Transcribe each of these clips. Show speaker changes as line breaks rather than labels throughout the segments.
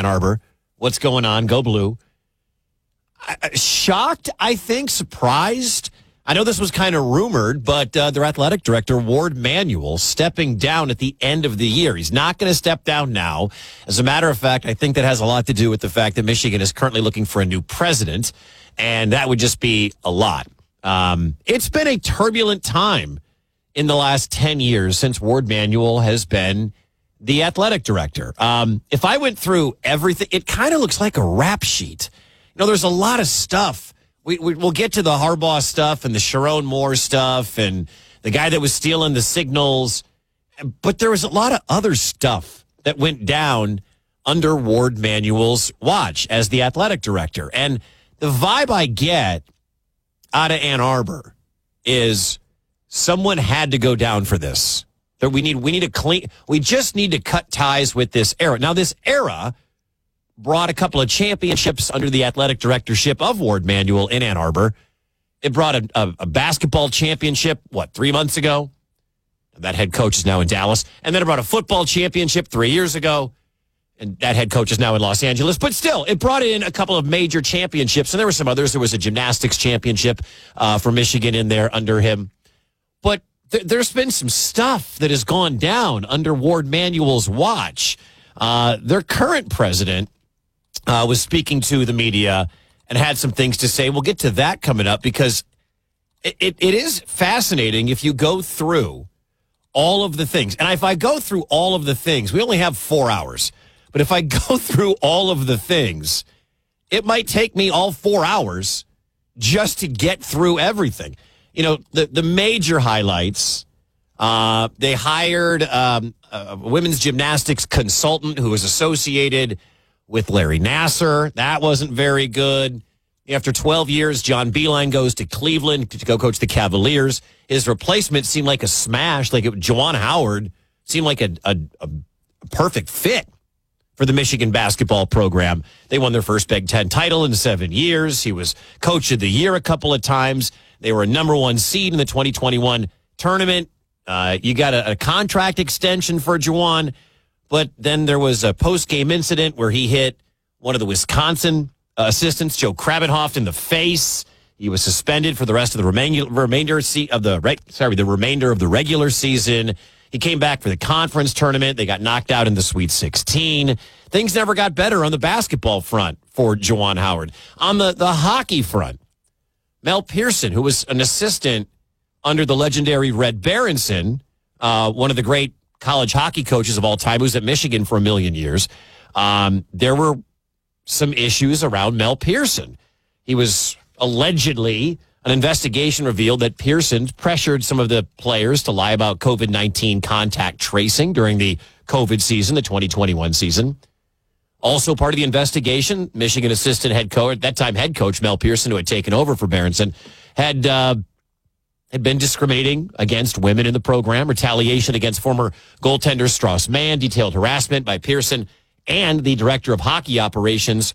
Ann Arbor. What's going on? Go Blue. Shocked, I think, surprised. I know this was kind of rumored, but their athletic director, Ward Manuel, stepping down at the end of the year. He's not going to step down now. As a matter of fact, I think that has a lot to do with the fact that Michigan is currently looking for a new president, and that would just be a lot. It's been a turbulent time in the last 10 years since Ward Manuel has been the athletic director. If I went through everything, it kind of looks like a rap sheet. You know, there's a lot of stuff. We'll get to the Harbaugh stuff and the Sharon Moore stuff and the guy that was stealing the signals. But there was a lot of other stuff that went down under Ward Manuel's watch as the athletic director. And the vibe I get out of Ann Arbor is someone had to go down for this. That we just need to cut ties with this era. Now, this era brought a couple of championships under the athletic directorship of Ward Manuel in Ann Arbor. It brought a basketball championship, 3 months ago? That head coach is now in Dallas. And then it brought a football championship 3 years ago. And that head coach is now in Los Angeles. But still, it brought in a couple of major championships. And there were some others. There was a gymnastics championship for Michigan in there under him. But there's been some stuff that has gone down under Ward Manuel's watch. Their current president was speaking to the media and had some things to say. We'll get to that coming up because it is fascinating if you go through all of the things. And if I go through all of the things, we only have 4 hours. But if I go through all of the things, it might take me all 4 hours just to get through everything. You know, the major highlights, they hired a women's gymnastics consultant who was associated with Larry Nassar. That wasn't very good. After 12 years, John Beilein goes to Cleveland to go coach the Cavaliers. His replacement seemed like a smash. Juwan Howard seemed like a perfect fit for the Michigan basketball program. They won their first Big Ten title in 7 years. He was coach of the year a couple of times. They were a number one seed in the 2021 tournament. You got a contract extension for Juwan. But then there was a post-game incident where he hit one of the Wisconsin assistants, Joe Krabenhoft, in the face. He was suspended for the rest of the remainder of the regular season. He came back for the conference tournament. They got knocked out in the Sweet 16. Things never got better on the basketball front for Juwan Howard. On the hockey front, Mel Pearson, who was an assistant under the legendary Red Berenson, one of the great college hockey coaches of all time, who's at Michigan for a million years. There were some issues around Mel Pearson. He was allegedly, an investigation revealed that Pearson pressured some of the players to lie about COVID-19 contact tracing during the COVID season, the 2021 season. Also part of the investigation, Michigan assistant head coach, at that time head coach Mel Pearson, who had taken over for Berenson, had been discriminating against women in the program, retaliation against former goaltender Strauss Mann, detailed harassment by Pearson and the director of hockey operations,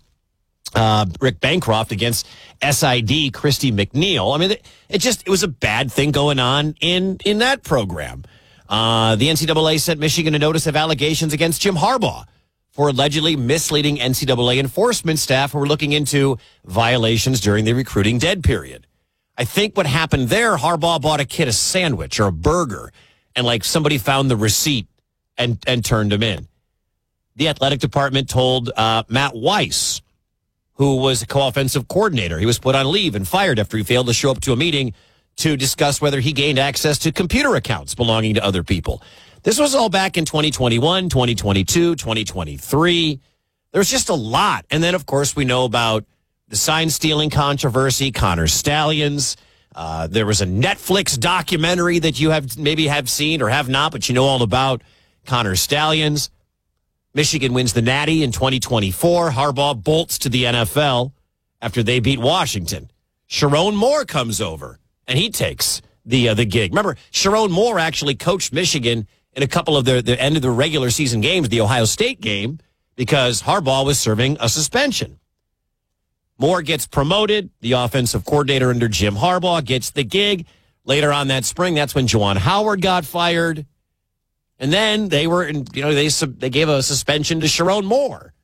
Rick Bancroft, against SID Christy McNeil. I mean, it was a bad thing going on in that program. The NCAA sent Michigan a notice of allegations against Jim Harbaugh for allegedly misleading NCAA enforcement staff who were looking into violations during the recruiting dead period. I think what happened there, Harbaugh bought a kid a sandwich or a burger, and somebody found the receipt and turned him in. The athletic department told Matt Weiss, who was a co-offensive coordinator, he was put on leave and fired after he failed to show up to a meeting to discuss whether he gained access to computer accounts belonging to other people. This was all back in 2021, 2022, 2023. There's just a lot. And then, of course, we know about the sign-stealing controversy, Connor Stallions. There was a Netflix documentary that you have seen or have not, but you know all about Connor Stallions. Michigan wins the Natty in 2024. Harbaugh bolts to the NFL after they beat Washington. Sharon Moore comes over, and he takes the gig. Remember, Sharon Moore actually coached Michigan in a couple of the end of the regular season games, the Ohio State game, because Harbaugh was serving a suspension. Moore gets promoted. The offensive coordinator under Jim Harbaugh gets the gig. Later on that spring, that's when Juwan Howard got fired. And then they gave a suspension to Sharon Moore.